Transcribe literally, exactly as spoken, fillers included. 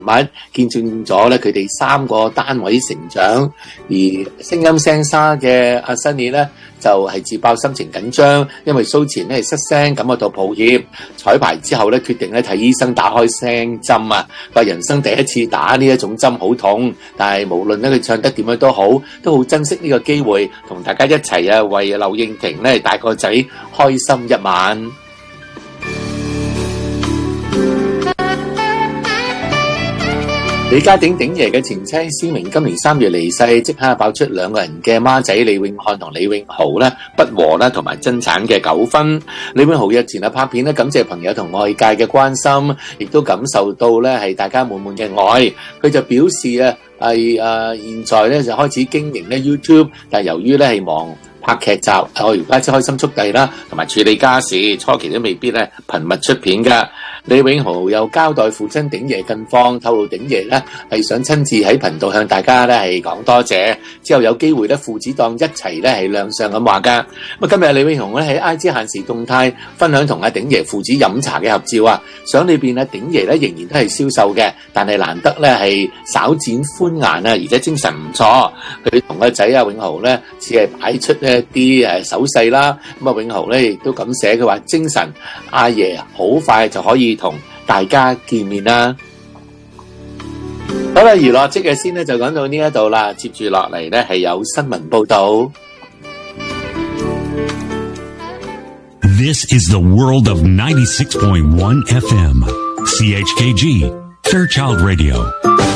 物，見證咗咧佢哋三個單位成長。而聲音聲沙嘅阿 Sunny 咧就係、是、自爆心情緊張，因為 show 前咧失聲，感覺到抱歉。彩排之後咧決定咧睇醫生打開聲針啊，話人生第一次打呢一種針好痛，但係無論咧佢唱得點樣都好，都好珍惜呢個機會，同大家一齊啊為劉應廷咧大個仔開心一晚。李家鼎鼎爺嘅前妻施明今年三月離世，即刻爆出兩個人嘅孖仔李永漢同李永豪咧不和啦，同埋爭產嘅糾紛。李永豪日前啊拍片咧，感謝朋友同外界嘅關心，亦都感受到咧係大家滿滿嘅愛。佢就表示啊係啊現在咧就開始經營咧 YouTube， 但係由於咧係忙拍劇集，我而家先開心速遞啦，同埋處理家事，初期都未必咧頻密出片噶。李永豪又交代父親鼎爺近況，透露鼎爺咧係想親自喺頻道向大家咧係講多謝，之後有機會咧父子檔一齊咧係亮相咁話噶。咁啊今日李永豪咧喺 I G 限時動態分享同阿鼎爺父子飲茶嘅合照啊，相裏邊啊鼎爺咧仍然都係消瘦嘅，但係難得咧係稍展歡顏啊，而且精神唔錯。佢同個仔啊永豪咧只係擺出一啲誒手勢啦，咁啊永豪咧亦都咁寫，佢話精神阿爺好快就可以同大家見面啦。好啦，娛樂即嘅先咧就講到呢一度啦，接住落嚟咧係有新聞報道。 This is the world of ninety-six point one F M, C H K G, Fairchild Radio.